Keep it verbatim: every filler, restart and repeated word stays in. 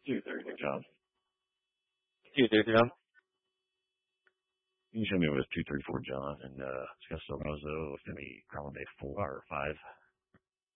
two thirty-four, John. two thirty-four, John. You can show me it was two thirty-four, John, and uh, Scott Rosso, Femi Grande four or five.